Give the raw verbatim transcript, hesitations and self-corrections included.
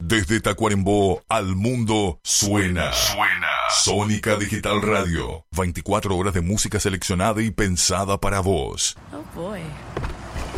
Desde Tacuarembó al mundo suena. Suena. Sónica Digital Radio. veinticuatro horas de música seleccionada y pensada para vos. Oh boy.